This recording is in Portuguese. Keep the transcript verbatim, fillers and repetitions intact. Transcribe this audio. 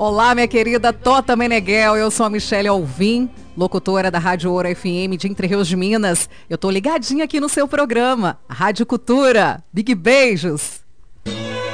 Olá, minha querida Tota Meneghel, eu sou a Michele Alvim, locutora da Rádio Ouro F M de Entre Rios de Minas. Eu tô ligadinha aqui no seu programa, Rádio Cultura. Big beijos!